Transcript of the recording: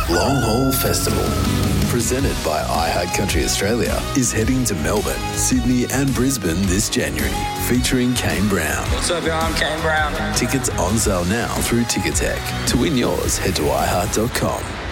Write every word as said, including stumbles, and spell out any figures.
Long Haul Festival, presented by iHeart Country Australia, is heading to Melbourne, Sydney and Brisbane this January, featuring Kane Brown. What's up, y'all? I'm Kane Brown. Tickets on sale now through Ticketek. To win yours, head to i heart dot com.